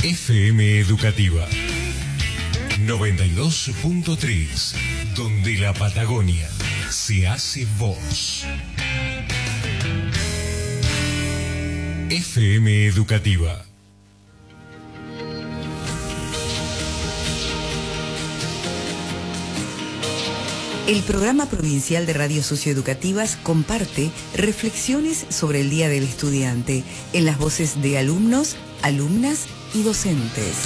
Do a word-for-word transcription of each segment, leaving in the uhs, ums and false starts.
F M Educativa noventa y dos punto tres, donde la Patagonia se hace voz. F M Educativa. El programa provincial de radios socioeducativas comparte reflexiones sobre el Día del Estudiante en las voces de alumnos, alumnas y docentes.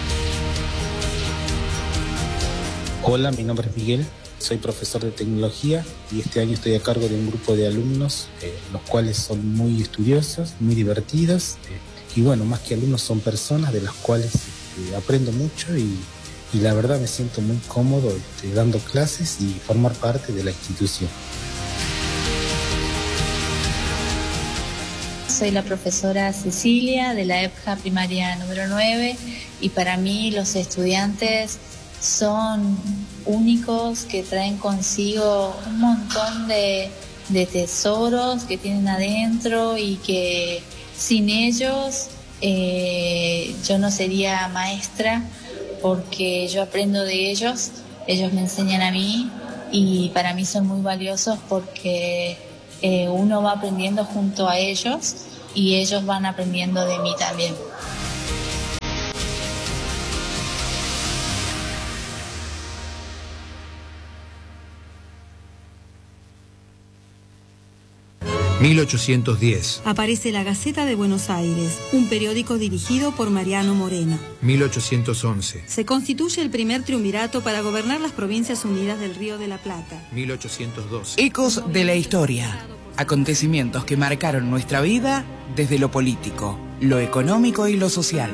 Hola, mi nombre es Miguel, soy profesor de tecnología y este año estoy a cargo de un grupo de alumnos, eh, los cuales son muy estudiosos, muy divertidos eh, y bueno, más que alumnos son personas de las cuales eh, aprendo mucho y Y la verdad me siento muy cómodo este, dando clases y formar parte de la institución. Soy la profesora Cecilia de la E P J A primaria número nueve y para mí los estudiantes son únicos que traen consigo un montón de, de tesoros que tienen adentro y que sin ellos eh, yo no sería maestra, porque yo aprendo de ellos, ellos me enseñan a mí y para mí son muy valiosos porque eh, uno va aprendiendo junto a ellos y ellos van aprendiendo de mí también. mil ochocientos diez. Aparece la Gaceta de Buenos Aires, un periódico dirigido por Mariano Moreno. mil ochocientos once. Se constituye el primer triunvirato para gobernar las Provincias Unidas del Río de la Plata. mil ochocientos doce. Ecos de la historia. Acontecimientos que marcaron nuestra vida desde lo político, lo económico y lo social.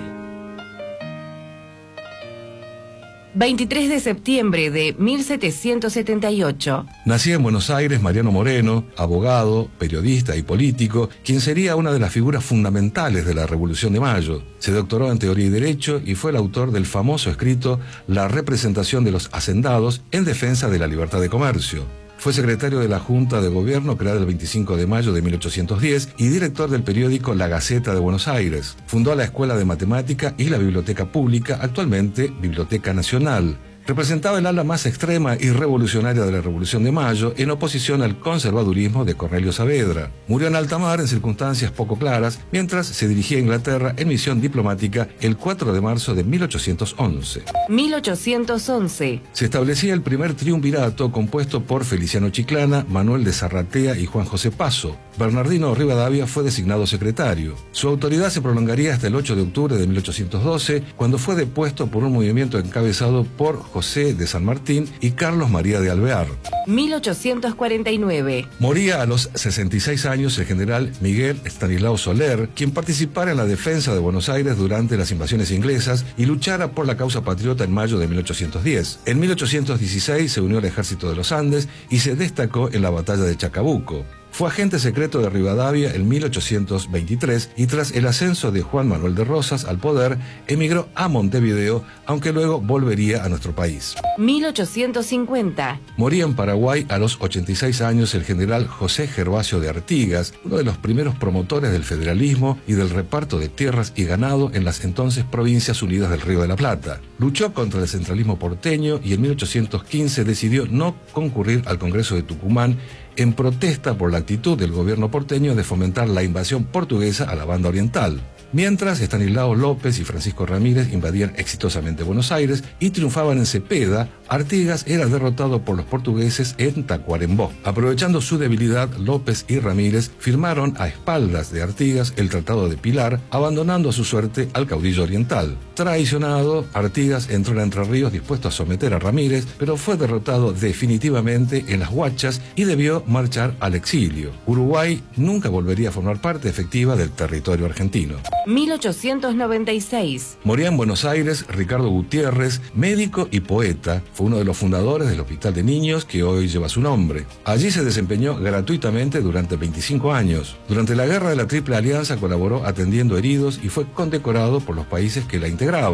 veintitrés de septiembre de mil setecientos setenta y ocho. Nacía en Buenos Aires Mariano Moreno, abogado, periodista y político, quien sería una de las figuras fundamentales de la Revolución de Mayo. Se doctoró en Teoría y Derecho y fue el autor del famoso escrito La representación de los hacendados en defensa de la libertad de comercio. Fue secretario de la Junta de Gobierno creada el veinticinco de mayo de mil ochocientos diez y director del periódico La Gaceta de Buenos Aires. Fundó la Escuela de Matemática y la Biblioteca Pública, actualmente Biblioteca Nacional. Representaba el ala más extrema y revolucionaria de la Revolución de Mayo en oposición al conservadurismo de Cornelio Saavedra. Murió en alta mar en circunstancias poco claras mientras se dirigía a Inglaterra en misión diplomática el cuatro de marzo de mil ochocientos once. mil ochocientos once. Se establecía el primer triunvirato compuesto por Feliciano Chiclana, Manuel de Zarratea y Juan José Paso. Bernardino Rivadavia fue designado secretario. Su autoridad se prolongaría hasta el ocho de octubre de mil ochocientos doce, cuando fue depuesto por un movimiento encabezado por José de San Martín y Carlos María de Alvear. mil ochocientos cuarenta y nueve. Moría a los sesenta y seis años el general Miguel Estanislao Soler, quien participara en la defensa de Buenos Aires durante las invasiones inglesas y luchara por la causa patriota en mayo de mil ochocientos diez. En mil ochocientos dieciséis se unió al ejército de los Andes y se destacó en la batalla de Chacabuco. Fue agente secreto de Rivadavia en mil ochocientos veintitrés y tras el ascenso de Juan Manuel de Rosas al poder, emigró a Montevideo, aunque luego volvería a nuestro país. mil ochocientos cincuenta. Moría en Paraguay a los ochenta y seis años el general José Gervasio de Artigas, uno de los primeros promotores del federalismo y del reparto de tierras y ganado en las entonces Provincias Unidas del Río de la Plata. Luchó contra el centralismo porteño y en mil ochocientos quince decidió no concurrir al Congreso de Tucumán en protesta por la actitud del gobierno porteño de fomentar la invasión portuguesa a la banda oriental. Mientras, Estanislao López y Francisco Ramírez invadían exitosamente Buenos Aires y triunfaban en Cepeda, Artigas era derrotado por los portugueses en Tacuarembó. Aprovechando su debilidad, López y Ramírez firmaron a espaldas de Artigas el Tratado de Pilar, abandonando a su suerte al caudillo oriental. Traicionado, Artigas entró en Entre Ríos dispuesto a someter a Ramírez, pero fue derrotado definitivamente en las Huachas y debió marchar al exilio. Uruguay nunca volvería a formar parte efectiva del territorio argentino. mil ochocientos noventa y seis. Moría en Buenos Aires Ricardo Gutiérrez, médico y poeta. Fue uno de los fundadores del Hospital de Niños que hoy lleva su nombre. Allí se desempeñó gratuitamente durante veinticinco años. Durante la Guerra de la Triple Alianza colaboró atendiendo heridos y fue condecorado por los países que la integraban.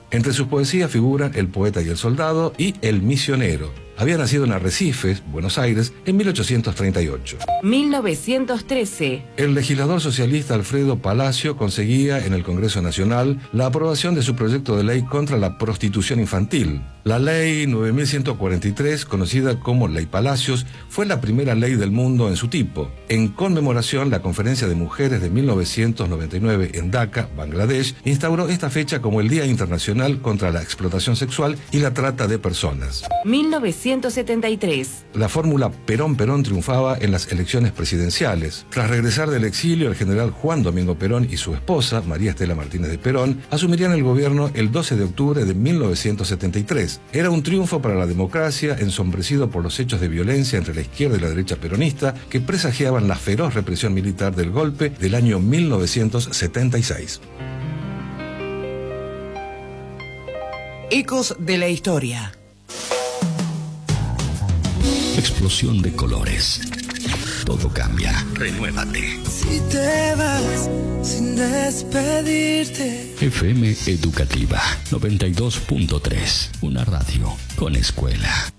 Entre sus poesías figuran El poeta y el soldado y El misionero. Había nacido en Arrecifes, Buenos Aires, en mil ochocientos treinta y ocho. mil novecientos trece. El legislador socialista Alfredo Palacio conseguía en el Congreso Nacional la aprobación de su proyecto de ley contra la prostitución infantil. La ley nueve mil ciento cuarenta y tres, conocida como Ley Palacios, fue la primera ley del mundo en su tipo. En conmemoración, la Conferencia de Mujeres de mil novecientos noventa y nueve en Dhaka, Bangladesh, instauró esta fecha como el Día Internacional contra la Explotación Sexual y la Trata de Personas. mil novecientos setenta y tres. La fórmula Perón-Perón triunfaba en las elecciones presidenciales. Tras regresar del exilio, el general Juan Domingo Perón y su esposa, María Estela Martínez de Perón, asumirían el gobierno el doce de octubre de mil novecientos setenta y tres. Era un triunfo para la democracia, ensombrecido por los hechos de violencia entre la izquierda y la derecha peronista que presagiaban la feroz represión militar del golpe del año mil novecientos setenta y seis. Ecos de la historia. Explosión de colores. Todo cambia. Renuévate. Si te vas sin despedirte. F M Educativa noventa y dos punto tres. Una radio con escuela.